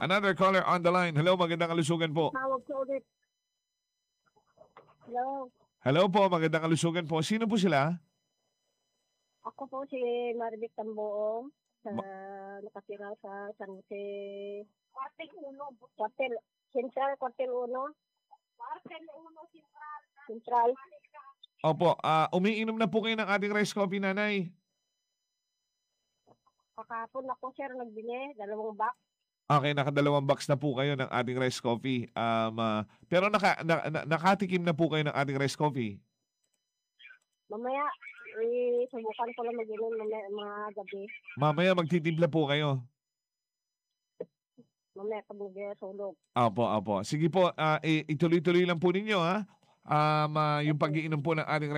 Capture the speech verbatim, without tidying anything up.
Another caller on the line. Hello, magandang kalusugan po. Tawag ko ulit. Hello. Hello po, magandang kalusugan po. Sino po sila? Ako po si Marvic Tamboong sa Ma- nakatira sa San Jose. Quartel uno. Quartel. Central, Quartel uno. Quartel uno, Central. Central. Opo, ah, umiinom na po kayo ng ating rice coffee, nanay. Kakapon ako, sir, nagbili. Dalawang box. Okay, nakadalawang box na po kayo ng ating rice coffee. Um, ah, pero naka, na, na, nakatikim na po kayo ng ating rice coffee. Mamaya, eh, subukan ko lang mag-inom mamaya, mga gabi. Mamaya magtitimpla po kayo. Mamaya pag nag-sulog. Opo, opo. Sige po, ah, i- ituloy-tuloy lang po ninyo, ha? Um, ah, yung pag-iinom po ng ating